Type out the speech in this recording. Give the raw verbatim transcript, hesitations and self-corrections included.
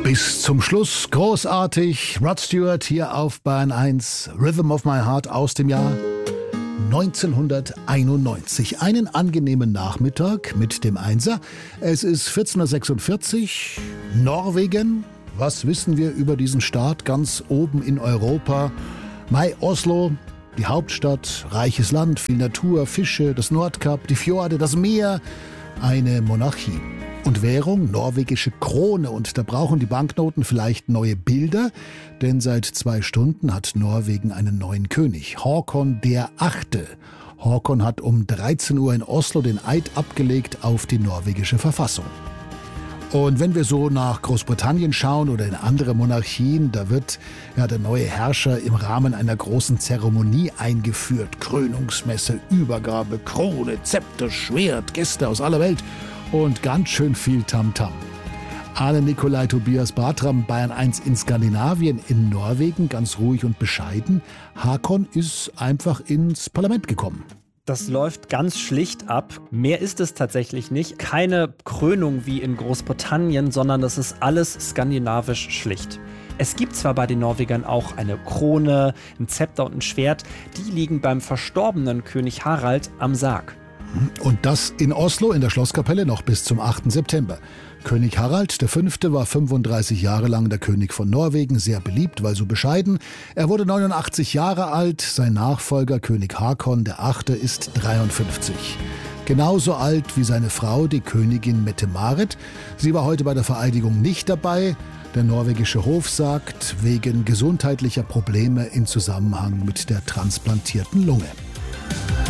Bis zum Schluss großartig. Rod Stewart hier auf Bayern eins. Rhythm of My Heart aus dem Jahr neunzehnhunderteinundneunzig. Einen angenehmen Nachmittag mit dem Einser. Es ist vierzehn Uhr sechsundvierzig. Norwegen. Was wissen wir über diesen Staat ganz oben in Europa? Mai Oslo, die Hauptstadt, reiches Land, viel Natur, Fische, das Nordkap, die Fjorde, das Meer. Eine Monarchie. Und Währung, norwegische Krone. Und da brauchen die Banknoten vielleicht neue Bilder, denn seit zwei Stunden hat Norwegen einen neuen König, Håkon der Achte. Håkon hat um dreizehn Uhr in Oslo den Eid abgelegt auf die norwegische Verfassung. Und wenn wir so nach Großbritannien schauen oder in andere Monarchien, da wird ja der neue Herrscher im Rahmen einer großen Zeremonie eingeführt. Krönungsmesse, Übergabe, Krone, Zepter, Schwert, Gäste aus aller Welt. Und ganz schön viel Tamtam. Arne Nikolai Tobias Bartram, Bayern eins in Skandinavien, in Norwegen, ganz ruhig und bescheiden. Håkon ist einfach ins Parlament gekommen. Das läuft ganz schlicht ab. Mehr ist es tatsächlich nicht. Keine Krönung wie in Großbritannien, sondern das ist alles skandinavisch schlicht. Es gibt zwar bei den Norwegern auch eine Krone, ein Zepter und ein Schwert. Die liegen beim verstorbenen König Harald am Sarg. Und das in Oslo in der Schlosskapelle noch bis zum achten September. König Harald der Fünfte war fünfunddreißig Jahre lang der König von Norwegen, sehr beliebt, weil so bescheiden. Er wurde neunundachtzig Jahre alt, sein Nachfolger König Håkon der Achte ist dreiundfünfzig. Genauso alt wie seine Frau, die Königin Mette-Marit. Sie war heute bei der Vereidigung nicht dabei. Der norwegische Hof sagt, wegen gesundheitlicher Probleme im Zusammenhang mit der transplantierten Lunge.